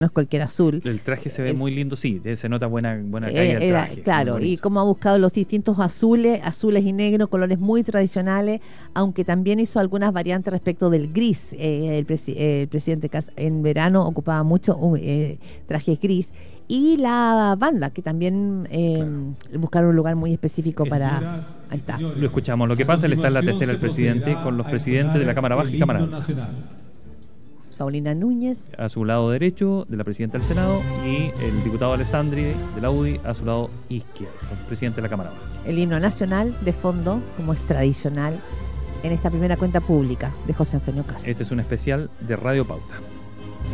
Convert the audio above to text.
no es cualquier azul. El traje se ve muy lindo, sí, se nota buena caída del traje. Claro, y cómo ha buscado los distintos azules y negros, colores muy tradicionales, aunque también hizo algunas variantes respecto del gris. El presidente Kast en verano ocupaba mucho traje gris. Y la banda, que también buscaron un lugar muy específico para... Ahí está. Lo escuchamos. Lo que pasa es que está en la testera el presidente con los presidentes de la Cámara Baja y Cámara Alta. Paulina Núñez A su lado derecho, de la presidenta del Senado, y el diputado Alessandri de la UDI a su lado izquierdo, el presidente de la Cámara Baja. el himno nacional de fondo, como es tradicional en esta primera cuenta pública de José Antonio Kast. Este es un especial de Radio Pauta.